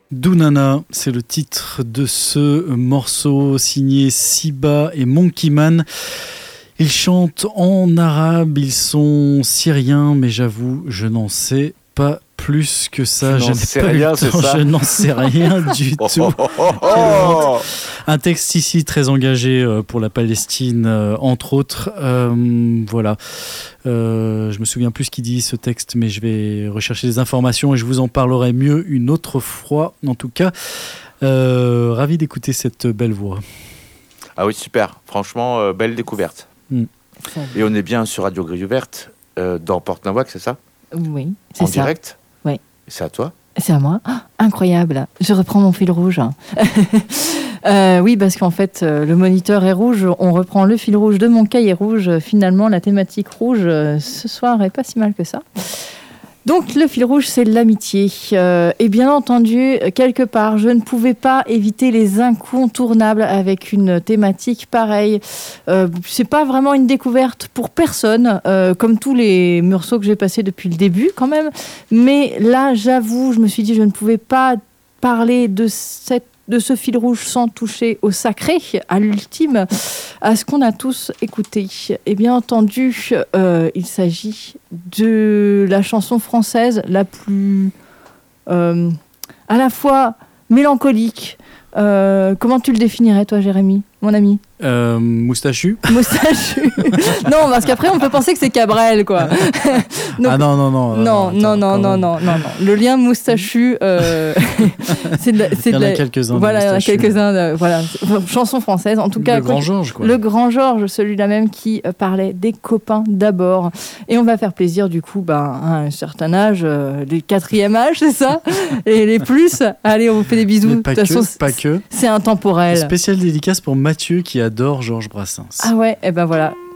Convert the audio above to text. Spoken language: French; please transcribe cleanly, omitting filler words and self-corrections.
Dounana, c'est le titre de ce morceau signé Siba et Monkey Man. Ils chantent en arabe, ils sont syriens, mais j'avoue, je n'en sais pas plus que ça. Je n'en sais rien du tout. Un texte ici très engagé pour la Palestine, entre autres. Voilà. Je me souviens plus ce qu'il dit ce texte, mais je vais rechercher des informations et je vous en parlerai mieux une autre fois. En tout cas, ravi d'écouter cette belle voix. Ah oui, super. Franchement, belle découverte. Et on est bien sur Radio Grille Ouverte, dans Porte-Nawak, c'est ça ? Oui, c'est ça. En direct ? Oui. C'est à toi ? C'est à moi. Oh, incroyable. Je reprends mon fil rouge. Oui, parce qu'en fait, le moniteur est rouge. On reprend le fil rouge de mon cahier rouge. Finalement, la thématique rouge, ce soir, est pas si mal que ça. Donc, le fil rouge, c'est l'amitié. Et bien entendu, quelque part, je ne pouvais pas éviter les incontournables avec une thématique pareille. C'est pas vraiment une découverte pour personne, comme tous les morceaux que j'ai passés depuis le début, quand même. Mais là, j'avoue, je me suis dit, je ne pouvais pas parler de ce fil rouge sans toucher au sacré, à l'ultime, à ce qu'on a tous écouté. Et bien entendu, il s'agit de la chanson française la plus à la fois mélancolique. Comment tu le définirais, toi, Jérémy, mon ami ? Moustachu. Non, parce qu'après on peut penser que c'est Cabrel, quoi. Donc, non. Le lien moustachu, c'est il y en a quelques-uns. Voilà, il y en a quelques-uns. Voilà, chanson française. En tout cas, le Grand Georges, quoi. Le Grand Georges, celui-là même qui parlait des copains d'abord. Et on va faire plaisir du coup, à un certain âge, les 4e âge, c'est ça, et les plus. Allez, on vous fait des bisous. De toute façon, pas que. C'est intemporel. Spéciale dédicace pour Mathieu qui adore Georges Brassens. Ah ouais, et ben voilà.